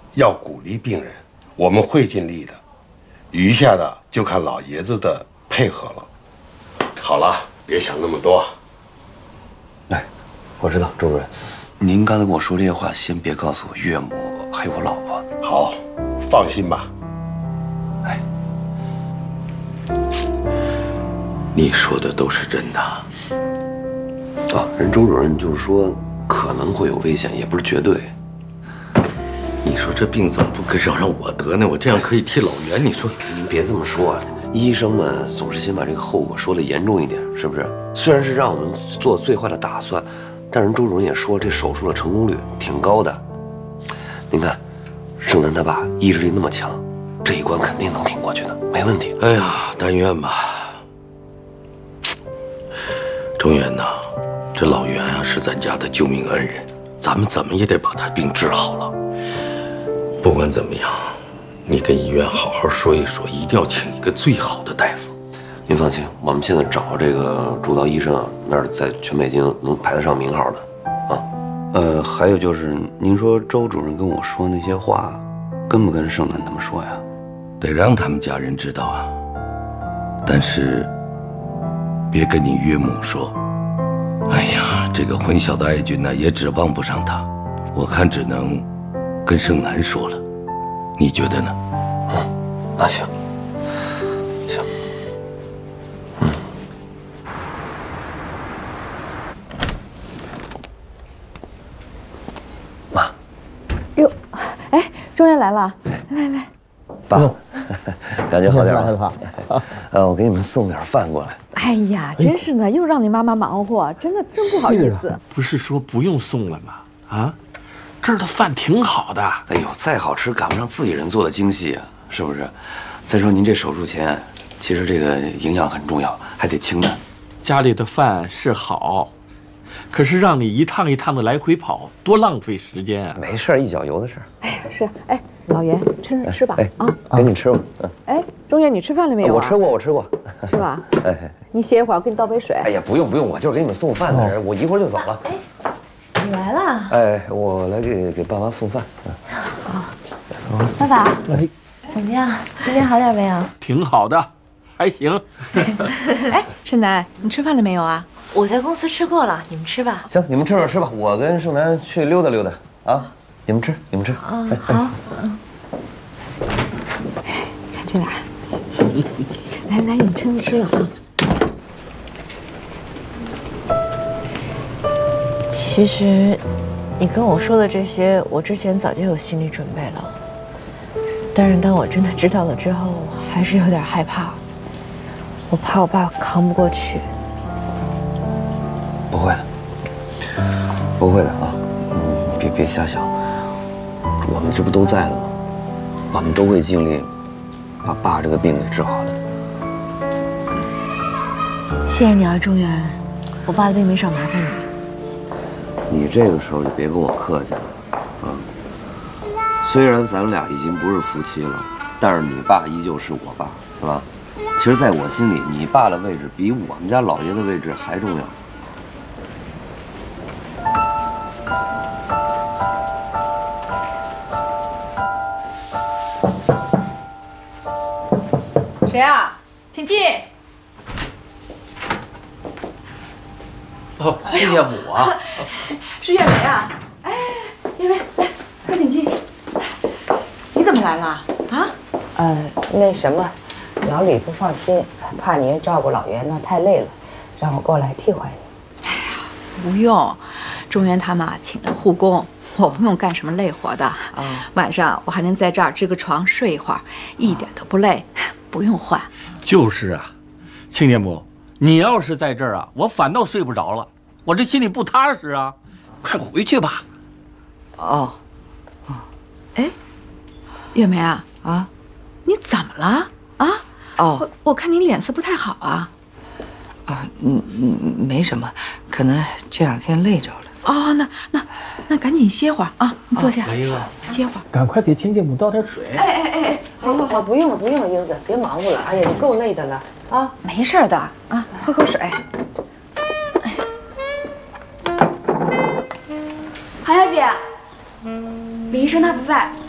要鼓励病人，我们会尽力的，余下的就看老爷子的配合了。好了，别想那么多。 哎，我知道，周主任，您刚才跟我说这些话，先别告诉我岳母还有我老婆。 好，放心吧。 哎，你说的都是真的。啊，人周主任就是说可能会有危险，也不是绝对。 你说这病怎么不让我得呢？我这样可以替老袁。你说， 您别这么说啊，医生们总是先把这个后果说的严重一点，是不是？虽然是让我们做最坏的打算，但是周主任也说这手术的成功率挺高的。您看，盛楠他爸意志力那么强，这一关肯定能挺过去的，没问题。 哎呀，但愿吧。中原呐，这老袁啊是咱家的救命恩人，咱们怎么也得把他病治好了。不管怎么样，你跟医院好好说一说，一定要请一个最好的大夫。 您放心，我们现在找这个主刀医生啊，那儿在全北京能排得上名号的，啊。还有就是，您说周主任跟我说那些话，跟不跟盛楠他们说呀？ 得让他们家人知道啊，但是别跟你岳母说。哎呀，这个混小的爱军呢，也指望不上他，我看只能跟盛楠说了，你觉得呢？ 那行，行，妈， 哟，哎，中原来了，来， 爸，感觉好点了。我给你们送点饭过来。 哎呀，真是的，又让你妈妈忙活，真不好意思。 不是说不用送了吗？啊，这儿的饭挺好的。 哎呦，再好吃赶不上自己人做的精细啊，是不是？再说您这手术前，其实这个营养很重要，还得清淡。 家里的饭是好，可是让你一趟一趟的来回跑，多浪费时间啊！ 没事，一脚油的事。 哎，是，哎，老袁，吃吧啊， 给你吃吧。 哎，中原，你吃饭了没有啊？ 我吃过， 是吧？ 哎， 你歇一会儿，我给你倒杯水。 哎呀，不用，我就是给你们送饭的人，我一会儿就走了。 哎，你来了。 哎，我来给爸妈送饭。 爸爸，怎么样？今天好点没有？ 挺好的，还行。 哎，盛楠，你吃饭了没有啊？ 我在公司吃过了，你们吃吧。 行，你们吃吧，我跟盛楠去溜达溜达啊。你们吃。 好。 看这俩，来，你吃了啊。 其实，你跟我说的这些，我之前早就有心理准备了。但是当我真的知道了之后，还是有点害怕。我怕我爸扛不过去。 不会的啊，别瞎想。我们这不都在了吗？我们都会尽力把爸这个病给治好的。 谢谢你啊，中原，我爸的病没少麻烦你。 你这个时候就别跟我客气了啊。虽然咱们俩已经不是夫妻了，但是你爸依旧是我爸，是吧？其实，在我心里，你爸的位置比我们家老爷的位置还重要。 谁啊？请进。 哦，谢谢母啊。 是月梅啊。哎，月梅，来，快请进。你怎么来了？啊？ 那什么，老李不放心，怕您照顾老袁呢太累了，让我过来替换你。 哎呀，不用，中原他们请了护工，我不用干什么累活的。晚上我还能在这儿支个床睡一会儿，一点都不累，不用换。 就是啊，亲家母，你要是在这儿啊，我反倒睡不着了，我这心里不踏实啊。快回去吧。 哎，月梅啊，你怎么了啊？我看你脸色不太好啊。 没什么，可能这2天累着了。 哦，那赶紧歇会儿啊！你坐下，歇会儿。 赶快给亲家母倒点水。 哎，好，不用，英子，别忙活了。哎呀，你够累的了啊。 没事的啊，喝口水。 韩小姐，李医生他不在，